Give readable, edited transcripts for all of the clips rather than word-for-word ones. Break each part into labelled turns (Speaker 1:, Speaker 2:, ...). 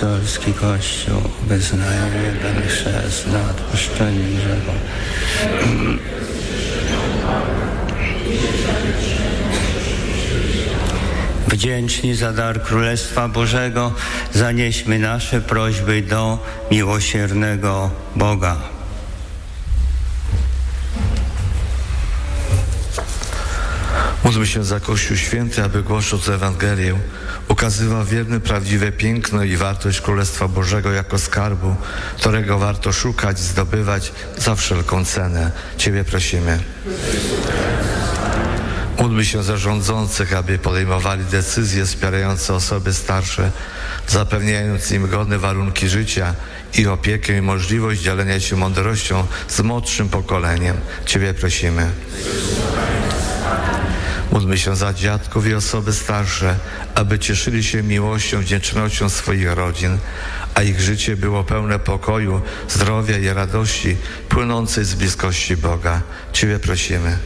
Speaker 1: apostolski Kościół wyznaje jeden chrzest na odpuszczenie grzechów. Wdzięczni za dar Królestwa Bożego, zanieśmy nasze prośby do miłosiernego Boga.
Speaker 2: Módlmy się za Kościół Święty, aby głosząc Ewangelię ukazywał wierne, prawdziwe piękno i wartość Królestwa Bożego jako skarbu, którego warto szukać, zdobywać za wszelką cenę. Ciebie prosimy. Módlmy się za rządzących, aby podejmowali decyzje wspierające osoby starsze, zapewniając im godne warunki życia i opiekę i możliwość dzielenia się mądrością z młodszym pokoleniem. Ciebie prosimy. Módlmy się za dziadków i osoby starsze, aby cieszyli się miłością, wdzięcznością swoich rodzin, a ich życie było pełne pokoju, zdrowia i radości płynącej z bliskości Boga. Ciebie prosimy.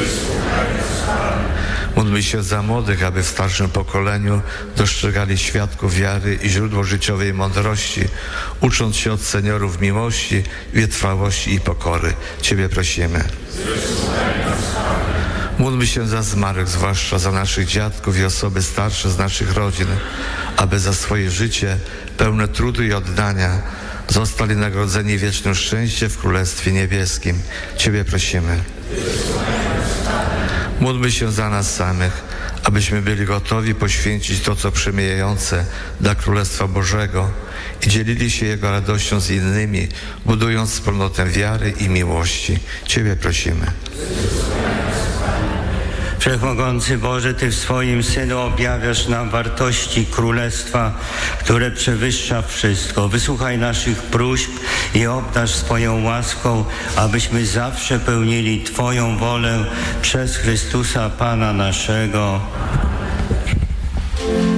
Speaker 2: Módlmy się za młodych, aby w starszym pokoleniu dostrzegali świadków wiary i źródło życiowej mądrości, ucząc się od seniorów miłości, wytrwałości i pokory. Ciebie prosimy. Módlmy się za zmarłych, zwłaszcza za naszych dziadków i osoby starsze z naszych rodzin, aby za swoje życie pełne trudu i oddania zostali nagrodzeni wiecznym szczęściem w Królestwie Niebieskim. Ciebie prosimy. Módlmy się za nas samych, abyśmy byli gotowi poświęcić to, co przemijające dla Królestwa Bożego i dzielili się Jego radością z innymi, budując wspólnotę wiary i miłości. Ciebie prosimy.
Speaker 1: Wszechmogący Boże, Ty w swoim Synu objawiasz nam wartości Królestwa, które przewyższa wszystko. Wysłuchaj naszych próśb i obdarz swoją łaską, abyśmy zawsze pełnili Twoją wolę przez Chrystusa Pana naszego.